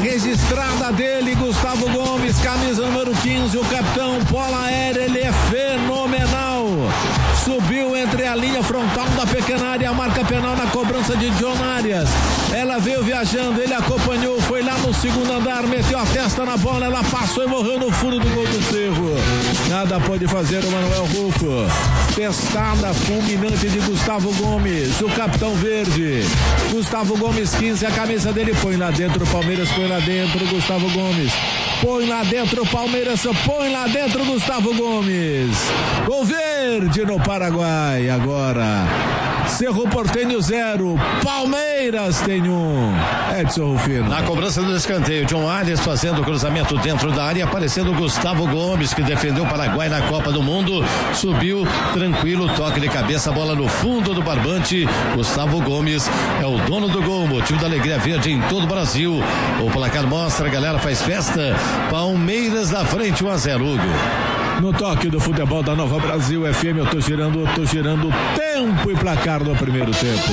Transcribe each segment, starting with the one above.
registrada dele, Gustavo Gomes, camisa número 15, o capitão, bola aérea, ele é fenomenal. Subiu entre a linha frontal da pequena área, a marca penal na cobrança de John Arias. Ela veio viajando, ele acompanhou, foi lá no segundo andar, meteu a testa na bola, ela passou e morreu no fundo do gol do Cerro. Nada pode fazer o Manuel Rufo. Testada fulminante de Gustavo Gomes, o capitão verde. Gustavo Gomes 15, a camisa dele, põe lá dentro, Palmeiras põe lá dentro, Gustavo Gomes. Põe lá dentro, Palmeiras, põe lá dentro, Gustavo Gomes. Gol verde no Paraguai agora. Cerro Porteño 0, Palmeiras tem 1. Edson Rufino. Na cobrança do escanteio, John Arias fazendo o cruzamento dentro da área, aparecendo Gustavo Gomes, que defendeu o Paraguai na Copa do Mundo. Subiu tranquilo, toque de cabeça, bola no fundo do barbante. Gustavo Gomes é o dono do gol, motivo da alegria verde em todo o Brasil. O placar mostra, a galera faz festa. Palmeiras na frente, 1-0, Hugo. No toque do futebol da Nova Brasil FM, eu tô girando tempo e placar do primeiro tempo.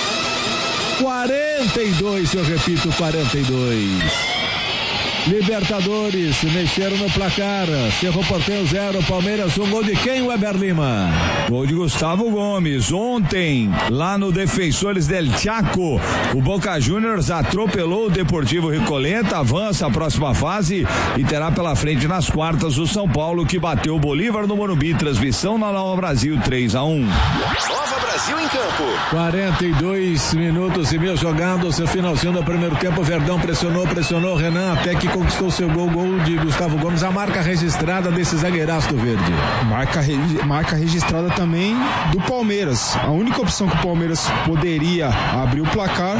42, eu repito, 42. Libertadores, mexeram no placar. Cerro Porteño 0, Palmeiras 1. Gol de quem, Weber Lima? Gol de Gustavo Gomes. Ontem, lá no Defensores del Chaco, o Boca Juniors atropelou o Deportivo Recoleta, avança a próxima fase e terá pela frente nas quartas o São Paulo, que bateu o Bolívar no Morumbi. Transmissão na Nova Brasil 3-1. Nova Brasil em campo. 42 minutos e meio jogados, o finalzinho do primeiro tempo. Verdão pressionou Renan até que conquistou seu gol de Gustavo Gomes, a marca registrada desse zagueiraço do verde. Marca registrada também do Palmeiras. A única opção que o Palmeiras poderia abrir o placar